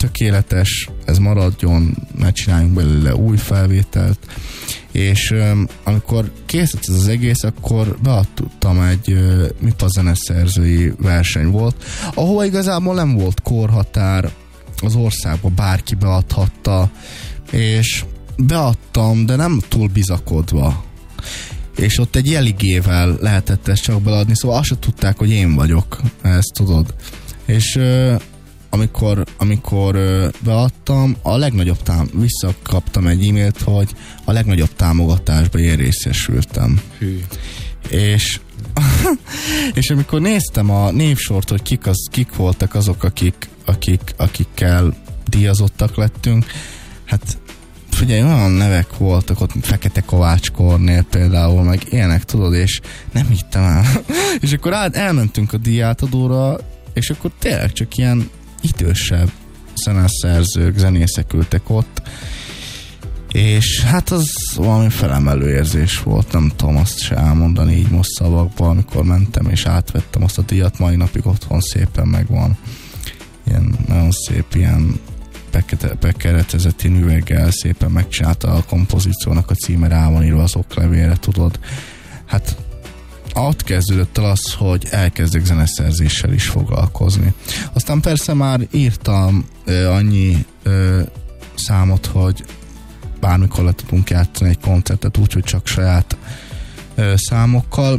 tökéletes, ez maradjon, ne csináljunk belőle új felvételt, és amikor készült ez az egész, akkor beadtam egy MIPA zeneszerzői verseny volt, ahol igazából nem volt korhatár, az országban bárki beadhatta, és beadtam, de nem túl bizakodva. És ott egy jeligével lehetett ezt csak beadni, szóval azt se tudták, hogy én vagyok, ezt tudod. És amikor beadtam, a legnagyobb visszakaptam egy e-mailt, hogy a legnagyobb támogatásba én részesültem. Hű. És amikor néztem a névsort, hogy kik voltak azok, akikkel díjazottak lettünk, hát figyelj, olyan nevek voltak ott, Fekete Kovács Kornél például, meg ilyenek, tudod, és nem hittem el. És akkor elmentünk a díjátadóra, és akkor tényleg csak ilyen idősebb zeneszerzők, zenészek ültek ott, és hát az valami felemelő érzés volt, nem tudom azt se elmondani így most szavakban, amikor mentem és átvettem azt a díjat, mai napig otthon szépen megvan. Ilyen nagyon szép, ilyen bekeretezett üveggel szépen megcsinálta a kompozíciónak a címe, rá van írva az oklevére, tudod. Hát ott kezdődött el az, hogy elkezdek zeneszerzéssel is foglalkozni. Aztán persze már írtam annyi számot, hogy bármikor le tudunk játszani egy koncertet, úgyhogy csak saját számokkal.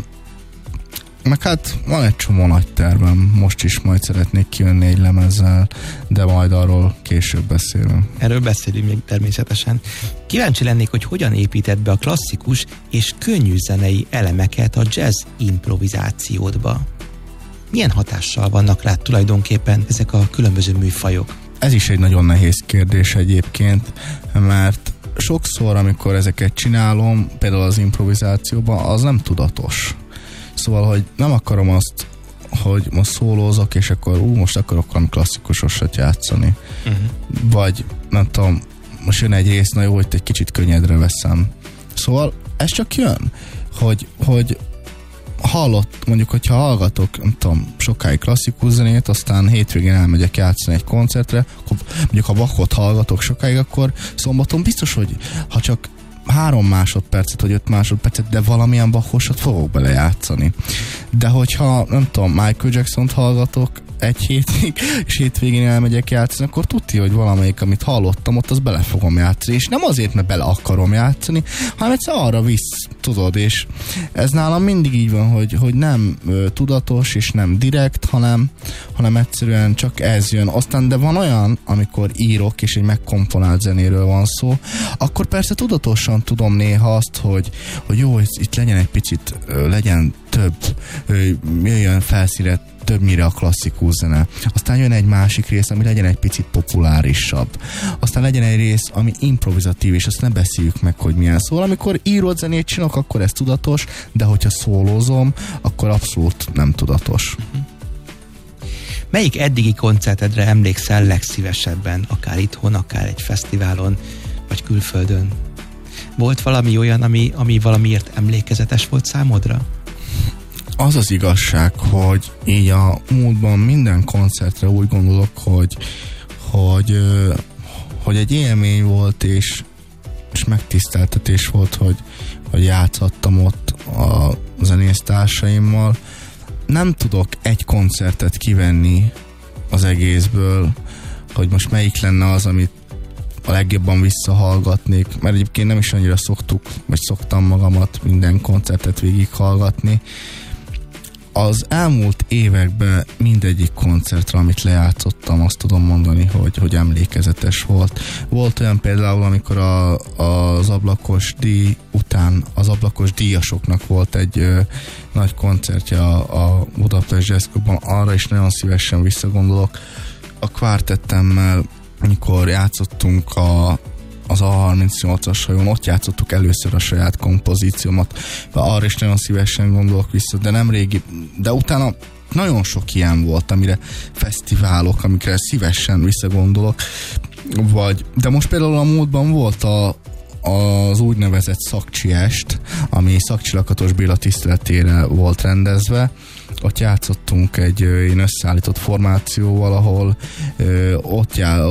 Meg hát van egy csomó nagy tervem, most is majd szeretnék kijönni egy lemezzel, de majd arról később beszélünk. Erről beszélünk még természetesen. Kíváncsi lennék, hogy hogyan építed be a klasszikus és könnyű zenei elemeket a jazz improvizációdba. Milyen hatással vannak rá tulajdonképpen ezek a különböző műfajok? Ez is egy nagyon nehéz kérdés egyébként, mert sokszor, amikor ezeket csinálom, például az improvizációban, az nem tudatos. Szóval, hogy nem akarom azt, hogy most szólózok, és akkor most akarok valami klasszikusosat játszani. Vagy, nem tudom, most jön egy rész, na jó, hogy egy kicsit könnyedre veszem. Szóval ez csak jön, hogy mondjuk, hogyha hallgatok, nem tudom, sokáig klasszikus zenét, aztán hétvégén elmegyek játszani egy koncertre, akkor mondjuk ha Bachot hallgatok sokáig, akkor szombaton biztos, hogy ha csak 3 másodpercet vagy 5 másodpercet, de valamilyen Bachosat fogok belejátszani. De hogyha, nem tudom, Michael Jackson-t hallgatok egy hétig, és hétvégén elmegyek játszani, akkor tudja, hogy valamelyik, amit hallottam, ott az bele fogom játszani. És nem azért, mert bele akarom játszani, hanem egyszer arra visz, tudod, és ez nálam mindig így van, hogy nem tudatos, és nem direkt, hanem egyszerűen csak ez jön. Aztán, de van olyan, amikor írok, és egy megkomponált zenéről van szó, akkor persze tudatosan tudom néha azt, hogy jó, itt legyen egy picit, legyen több, jöjjön felszínre többnyire a klasszikus zene. Aztán jön egy másik rész, ami legyen egy picit populárisabb. Aztán legyen egy rész, ami improvizatív, és azt ne beszéljük meg, hogy milyen. Szóval amikor írott zenét csinálok, akkor ez tudatos, de hogyha szólózom, akkor abszolút nem tudatos. Melyik eddigi koncertedre emlékszel legszívesebben, akár itthon, akár egy fesztiválon, vagy külföldön? Volt valami olyan, ami valamiért emlékezetes volt számodra? Az az igazság, hogy így a múltban minden koncertre úgy gondolok, hogy egy élmény volt, és megtiszteltetés volt, hogy játszhattam ott a zenésztársaimmal. Nem tudok egy koncertet kivenni az egészből, hogy most melyik lenne az, amit a legjobban visszahallgatnék, mert egyébként nem is annyira szoktam magamat minden koncertet végighallgatni. Az elmúlt években mindegyik koncertre, amit lejátszottam, azt tudom mondani, hogy emlékezetes volt. Volt olyan például, amikor az ablakos díj után az ablakos díjasoknak volt egy nagy koncertje a Budapest Jazz Clubban, arra is nagyon szívesen visszagondolok. A kvártettemmel, amikor játszottunk az A38-as hajón, ott játszottuk először a saját kompozíciómat, arra is nagyon szívesen gondolok vissza, de nem régi, de utána nagyon sok ilyen volt, amire fesztiválok, amikre szívesen visszagondolok, de most például a múltban volt az úgynevezett Szakcsi est, ami Szakcsi Lakatos Béla tiszteletére volt rendezve. Ott játszottunk egy én összeállított formációval, ahol